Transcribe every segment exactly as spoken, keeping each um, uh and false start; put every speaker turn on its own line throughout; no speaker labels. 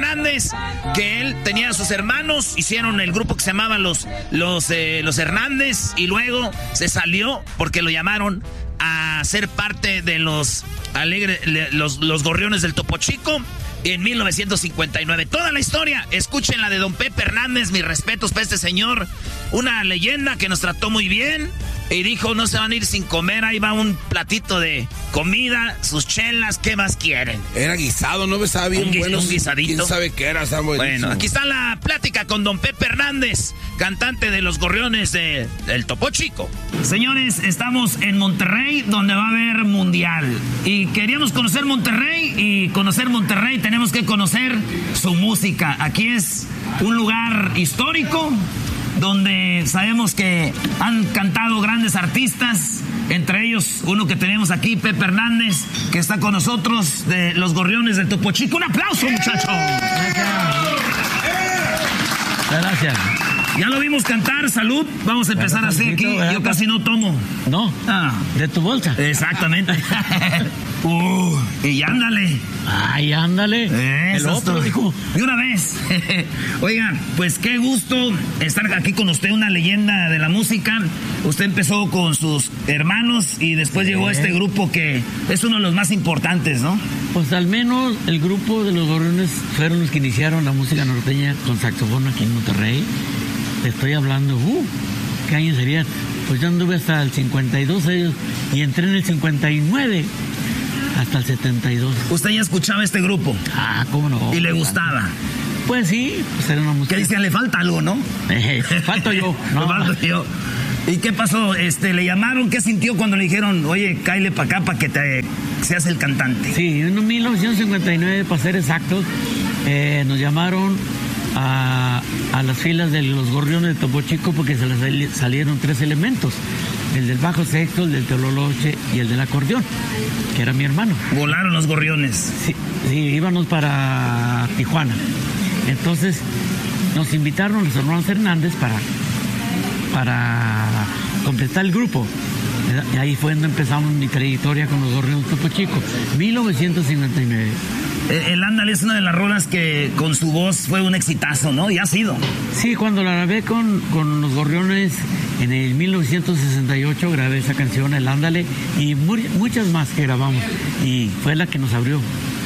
Hernández, que él tenía a sus hermanos, hicieron el grupo que se llamaba Los, los, eh, los Hernández, y luego se salió porque lo llamaron a ser parte de los, alegre, los, los Gorriones del Topo Chico en mil novecientos cincuenta y nueve. Toda la historia, escuchen la de don Pepe Hernández, mis respetos para este señor, una leyenda que nos trató muy bien. Y dijo, no se van a ir sin comer, ahí va un platito de comida, sus chelas, ¿qué más quieren?
Era guisado, ¿no? Estaba bien
un,
bueno.
Un guisadito.
¿Quién sabe qué era? Está buenísimo.
Bueno, aquí está la plática con don Pepe Hernández, cantante de los Gorriones de, del Topo Chico. Señores, estamos en Monterrey, donde va a haber mundial. Y queríamos conocer Monterrey, y conocer Monterrey tenemos que conocer su música. Aquí es un lugar histórico, donde sabemos que han cantado grandes artistas, entre ellos uno que tenemos aquí, Pepe Hernández, que está con nosotros, de los Gorriones del Topo Chico. ¡Un aplauso, muchachos!
Gracias.
Ya lo vimos cantar, salud. Vamos a empezar así aquí. Yo casi no tomo.
No,
ah.
de tu bolsa.
Exactamente. uh, y ándale.
Ay, ándale.
Eso
El otro, dijo.
De una vez. Oigan, pues qué gusto estar aquí con usted, una leyenda de la música. Usted empezó con sus hermanos y después sí. llegó a este grupo que es uno de los más importantes, ¿no?
Pues al menos el grupo de los Gorriones fueron los que iniciaron la música norteña con saxofón aquí en Monterrey. Te estoy hablando, uh, ¿qué años serían? Pues yo anduve hasta el cincuenta y dos años y entré en el cincuenta y nueve hasta el setenta y dos.
¿Usted ya escuchaba este grupo?
Ah, ¿cómo no?
¿Y le gustaba?
Pues sí, pues era una música.
¿Qué decían? ¿Le falta algo, no?
Eh, falto yo.
No, falto yo. ¿Y qué pasó? Este, ¿le llamaron? ¿Qué sintió cuando le dijeron, oye, cáele para acá para que te seas el cantante?
Sí, en mil novecientos cincuenta y nueve, para ser exactos, eh, nos llamaron a, a las filas de los Gorriones de Topo Chico porque se les salieron tres elementos: el del bajo sexto, el del teololoche y el del acordeón, que era mi hermano.
Volaron los Gorriones.
Sí, sí, íbamos para Tijuana. Entonces nos invitaron los hermanos Hernández para, para completar el grupo. Y ahí fue donde empezamos mi trayectoria con los Gorriones de Topo Chico, mil novecientos cincuenta y nueve.
El Ándale es una de las rolas que con su voz fue un exitazo, ¿no? Y ha sido.
Sí, cuando la grabé con, con los Gorriones en el mil novecientos sesenta y ocho, grabé esa canción, El Ándale, y muy, muchas más que grabamos. Y fue la que nos abrió.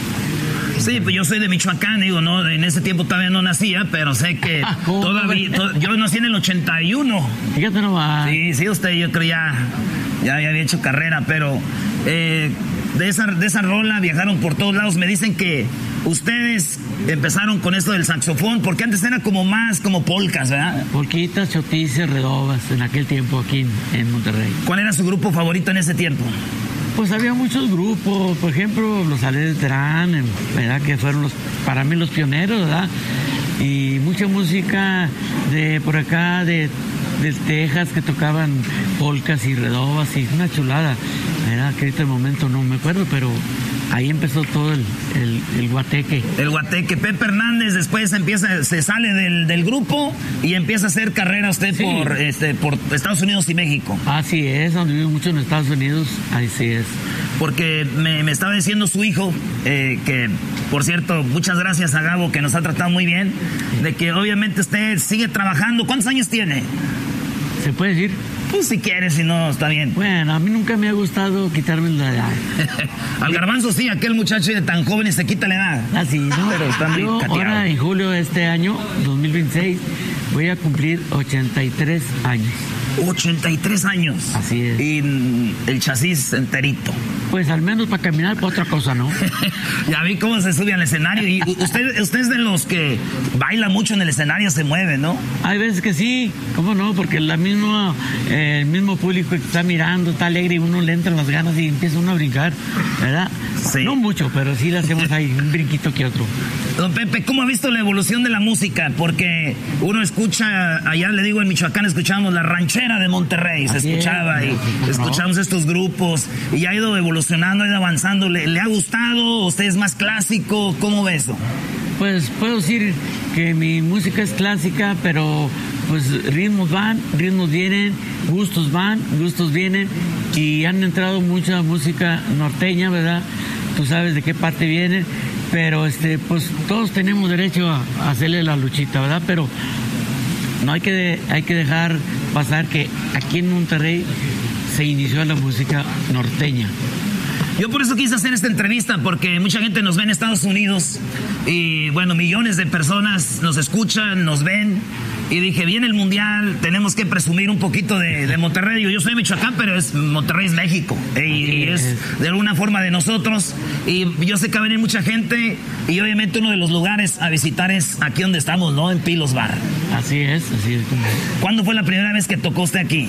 Sí, pues yo soy de Michoacán, digo, no, en ese tiempo todavía no nacía, pero sé que todavía, to, yo nací en el ochenta y uno.
Fíjate nomás.
Sí, sí, usted, yo creo ya, ya, ya había hecho carrera, pero eh, de esa, de esa rola viajaron por todos lados. Me dicen que ustedes empezaron con esto del saxofón, porque antes era como más como polcas, ¿verdad?
Polquitas, chotices, redobas, en aquel tiempo aquí en, en Monterrey.
¿Cuál era su grupo favorito en ese tiempo?
Pues había muchos grupos, por ejemplo, los Alex Terán, ¿verdad? Que fueron los, para mí los pioneros, ¿verdad? Y mucha música de por acá, de, de Texas, que tocaban polcas y redobas, y una chulada, ¿verdad? Que ahorita el momento no me acuerdo, pero ahí empezó todo el, el, el guateque.
El guateque. Pepe Hernández después empieza, se sale del, del grupo y empieza a hacer carrera usted sí. por, este, por Estados Unidos y México.
Así es, donde vivo mucho en Estados Unidos, así es.
Porque me, me estaba diciendo su hijo, eh, que por cierto, muchas gracias a Gabo, que nos ha tratado muy bien, de que obviamente usted sigue trabajando. ¿Cuántos años tiene?
¿Se puede decir?
Pues si quieres, si no, está bien.
Bueno, a mí nunca me ha gustado quitarme la edad.
Al Garbanzo sí, aquel muchacho de tan joven y se quita la edad.
Ah, sí, ¿no?
Pero está
yo
cateado.
Ahora en julio de este año, dos mil veintiséis, voy a cumplir ochenta y tres años.
ochenta y tres años.
Así es.
Y el chasis enterito.
Pues al menos para caminar, para otra cosa, ¿no?
Ya vi cómo se sube al escenario. Y usted, usted es de los que baila mucho en el escenario, se mueve, ¿no?
Hay veces que sí, ¿cómo no? Porque la misma, eh, el mismo público que está mirando, está alegre y uno le entran las ganas y empieza uno a brincar, ¿verdad?
Sí. No
mucho, pero sí le hacemos ahí un brinquito que otro.
Don Pepe, ¿cómo ha visto la evolución de la música? Porque uno escucha, allá le digo en Michoacán, escuchábamos la ranchera de Monterrey, se
Así
escuchaba
es,
y
no.
escuchamos estos grupos y ha ido evolucionando, ha ido avanzando. ¿Le, le ha gustado? ¿Usted es más clásico? ¿Cómo ve eso?
Pues puedo decir que mi música es clásica, pero pues ritmos van, ritmos vienen, gustos van, gustos vienen, y han entrado mucha música norteña, ¿verdad? Tú sabes de qué parte viene, pero este, pues todos tenemos derecho a, a hacerle la luchita, ¿verdad? Pero no hay que, de, hay que dejar pasar que aquí en Monterrey se inició la música norteña.
Yo por eso quise hacer esta entrevista, porque mucha gente nos ve en Estados Unidos y, bueno, millones de personas nos escuchan, nos ven. Y dije, viene el Mundial, tenemos que presumir un poquito de, de Monterrey. Yo soy de Michoacán, pero es, Monterrey es México. Y, y es de alguna forma de nosotros. Y yo sé que va a venir mucha gente. Y obviamente uno de los lugares a visitar es aquí donde estamos, ¿no? En Pilos Bar.
Así es, así es.
¿Cuándo fue la primera vez que tocó usted aquí?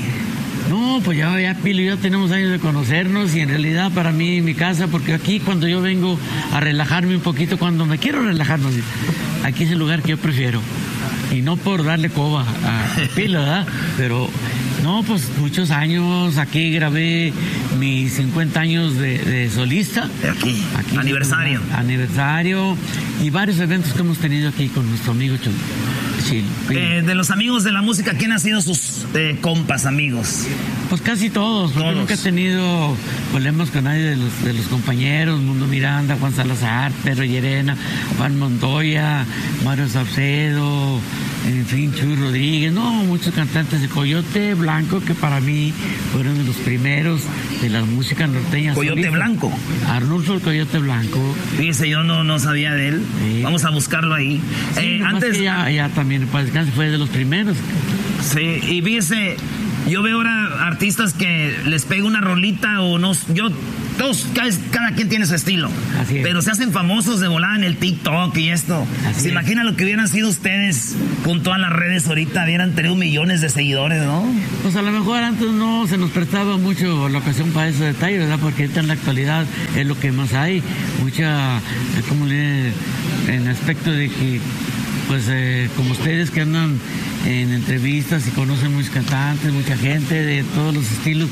No, pues ya, ya Pilo, ya tenemos años de conocernos y en realidad para mí mi casa, porque aquí cuando yo vengo a relajarme un poquito, cuando me quiero relajarme, aquí es el lugar que yo prefiero. Y no por darle coba a Pilo, ¿verdad? Pero no, pues muchos años, aquí grabé mis cincuenta años de, de solista.
Aquí, aquí aniversario.
Aniversario y varios eventos que hemos tenido aquí con nuestro amigo Chul. Sí,
eh, de los amigos de la música, ¿quién ha sido sus eh, compas, amigos?
Pues casi todos, porque todos. Nunca he tenido problemas con nadie de los, de los compañeros, Mundo Miranda, Juan Salazar, Pedro Llerena, Juan Montoya, Mario Saucedo, en fin, Chuy Rodríguez, no, muchos cantantes de Coyote Blanco, que para mí fueron de los primeros de la música norteña.
¿Coyote solista. Blanco?
Arnulfo el Coyote Blanco.
Fíjese, yo no, no sabía de él. Sí. Vamos a buscarlo ahí.
Sí, eh, antes que ya, ya también, pues, fue de los primeros.
Sí, y fíjese, yo veo ahora artistas que les pega una rolita o no, yo, todos, cada, cada quien tiene su estilo.
Así es.
Pero se hacen famosos de volada en el TikTok y esto.
Así
¿Se
es.
imagina lo que hubieran sido ustedes con todas las redes ahorita? Hubieran tenido millones de seguidores, ¿no?
Pues a lo mejor antes no se nos prestaba mucho la ocasión para esos detalles, ¿verdad? Porque ahorita en la actualidad es lo que más hay. Mucha, como le, en aspecto de que, pues eh, como ustedes que andan en entrevistas y conocen muchos cantantes, mucha gente de todos los estilos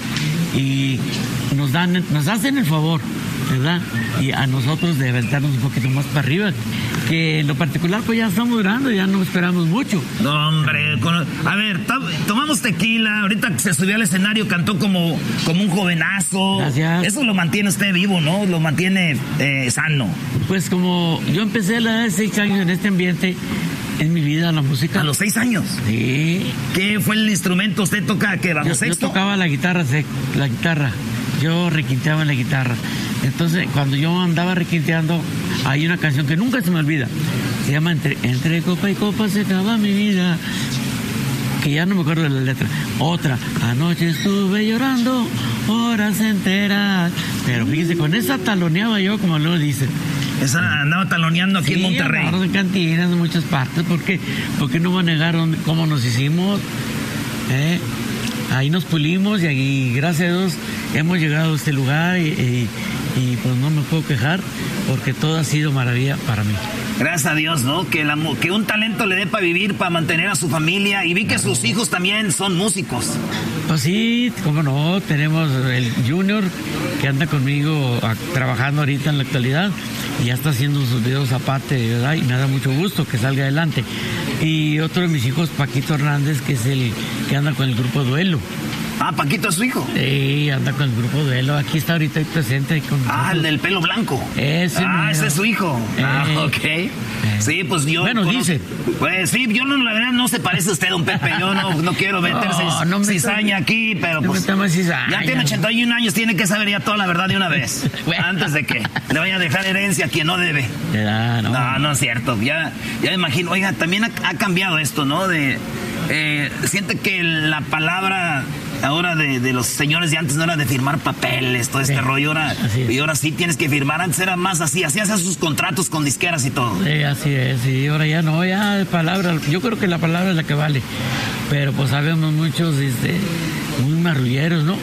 y nos dan, nos hacen el favor, ¿verdad? Y a nosotros de aventarnos un poquito más para arriba, que en lo particular pues ya estamos grandes, ya no esperamos mucho.
No, hombre, con, a ver, tomamos tequila, ahorita se subió al escenario, cantó como, como un jovenazo.
Gracias.
Eso lo mantiene usted vivo, ¿no? Lo mantiene eh, sano.
Pues como yo empecé a la edad de seis años en este ambiente, en mi vida la música.
¿A los seis años?
Sí.
¿Qué fue el instrumento? ¿Usted toca qué? ¿Bajo
yo,
sexto?
Yo tocaba la guitarra, la guitarra. Yo requinteaba en la guitarra. Entonces, cuando yo andaba requinteando, hay una canción que nunca se me olvida. Se llama Entre, Entre copa y copa se acaba mi vida. Que ya no me acuerdo de la letra. Otra, anoche estuve llorando horas enteras. Pero fíjese, con esa taloneaba yo, como luego dicen.
Esa andaba taloneando aquí
sí,
en Monterrey.
Sí, en cantinas, en muchas partes. ¿Por qué? Porque no me negaron cómo nos hicimos. ¿Eh? Ahí nos pulimos y, y gracias a Dios hemos llegado a este lugar y, y, y pues no me puedo quejar porque todo ha sido maravilla para mí.
Gracias a Dios, ¿no? Que, la, que un talento le dé para vivir, para mantener a su familia. Y vi que sus hijos también son músicos.
Pues sí, cómo no. Tenemos el Junior que anda conmigo a, trabajando ahorita en la actualidad. Y ya está haciendo sus videos aparte, ¿verdad? Y me da mucho gusto que salga adelante. Y otro de mis hijos, Paquito Hernández, que es el que anda con el grupo Duelo.
Ah, Paquito es su hijo.
Sí, anda con el grupo Duelo. Aquí está ahorita ahí presente. Con
ah, el del pelo blanco.
Ese
ah,
mío.
ese es su hijo. Eh, ah, ok. Eh. Sí, pues yo...
Bueno,
conozco,
dice.
Pues sí, yo no, la verdad no se parece a usted, don Pepe. Yo no, no quiero meterse no, no me cizaña está, aquí, pero pues...
No cizaña.
Ya tiene ochenta y un años, tiene que saber ya toda la verdad de una vez. Bueno. Antes de que le vaya a dejar herencia a quien no debe.
Ya, no.
no, no es cierto. Ya, ya me imagino. Oiga, también ha, ha cambiado esto, ¿no? De... Eh, siente que la palabra ahora de, de los señores de antes no era de firmar papeles, todo este sí, rollo, ahora, y ahora sí tienes que firmar, antes era más así, así hacías sus contratos con disqueras y todo.
Sí, así es, y ahora ya no, ya palabra, yo creo que la palabra es la que vale, pero pues sabemos muchos este, muy marrulleros, ¿no?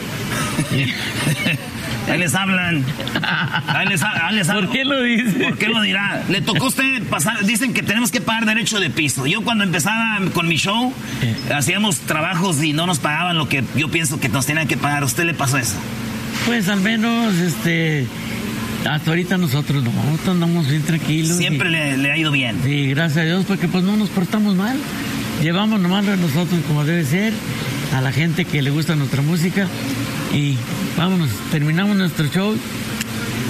Ahí les hablan. Ahí les, ahí les hablan.
¿Por qué lo dice?
¿Por qué lo dirá? Le tocó a usted pasar, dicen que tenemos que pagar derecho de piso. Yo cuando empezaba con mi show, eh. hacíamos trabajos y no nos pagaban lo que yo pienso que nos tenían que pagar. ¿A usted le pasó eso?
Pues al menos, este... hasta ahorita nosotros no, nosotros andamos bien tranquilos.
Siempre
y,
le, le ha ido bien.
Sí, gracias a Dios, porque pues no nos portamos mal. Llevamos nomás lo de nosotros como debe ser, a la gente que le gusta nuestra música y vámonos, terminamos nuestro show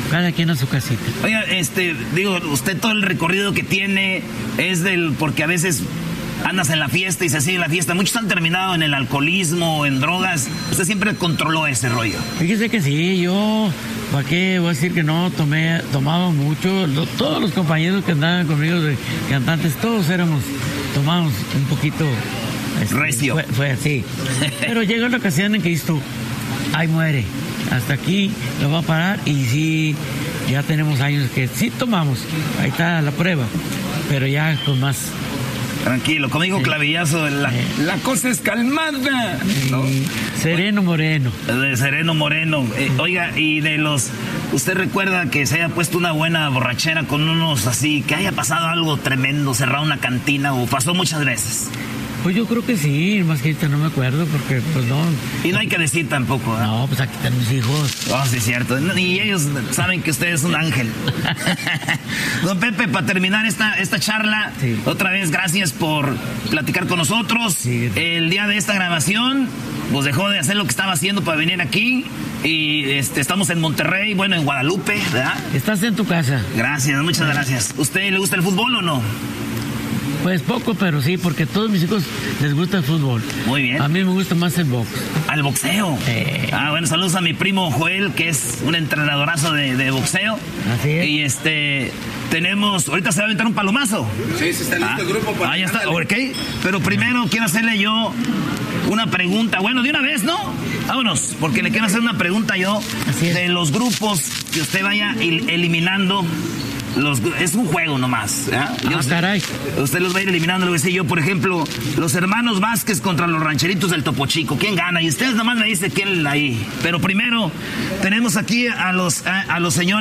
cada quien a su casita.
Oiga, este, digo, usted todo el recorrido que tiene es del, porque a veces andas en la fiesta y se sigue la fiesta. Muchos han terminado en el alcoholismo, en drogas. Usted siempre controló ese rollo.
Fíjese que sí, yo, ¿para qué voy a decir que no? Tomé, tomaba mucho. Lo, todos los compañeros que andaban conmigo de cantantes, todos éramos, tomábamos un poquito. Este,
Recio.
Fue, fue así. Pero llega la ocasión en que dices tú, ahí muere. Hasta aquí lo va a parar y sí, ya tenemos años que sí tomamos. Ahí está la prueba. Pero ya con más.
Tranquilo, conmigo sí. Clavillazo. La,
eh. la cosa es calmada.
¿No? Sereno Moreno.
De Sereno Moreno. Eh, oiga, y de los... ¿Usted recuerda que se haya puesto una buena borrachera con unos así, que haya pasado algo tremendo, cerrado una cantina o pasó muchas veces?
Pues yo creo que sí, más que ahorita no me acuerdo porque pues no.
Y no hay que decir tampoco, ¿eh?
No, pues aquí están mis hijos.
Oh, sí, es cierto. Y ellos saben que usted es un ángel. Don Pepe, para terminar esta, esta charla, sí. Otra vez gracias por platicar con nosotros. Sí. El día de esta grabación, pues dejó de hacer lo que estaba haciendo para venir aquí. Y este, estamos en Monterrey, bueno, en Guadalupe, ¿verdad?
Estás en tu casa.
Gracias, muchas gracias. ¿Usted le gusta el fútbol o no?
Pues poco, pero sí, porque a todos mis hijos les gusta el fútbol.
Muy bien.
A mí me gusta más el box.
¿Al boxeo?
Sí.
Ah, bueno, saludos a mi primo Joel, que es un entrenadorazo de, de boxeo.
Así es.
Y este, tenemos, ahorita se va a aventar un palomazo.
Sí, se está listo ah, el grupo para...
Ah, ya está, ok. Pero primero quiero hacerle yo una pregunta. Bueno, de una vez, ¿no? Vámonos, porque le quiero hacer una pregunta yo.
Así es.
De los grupos que usted vaya eliminando. Los, es un juego nomás. ¿eh?
Ah,
usted,
caray.
Usted los va a ir eliminando. Le voy a decir yo, por ejemplo, los hermanos Vázquez contra los rancheritos del Topo Chico. ¿Quién gana? Y ustedes nomás me dicen quién ahí. Pero primero, tenemos aquí a los, a, a los señores.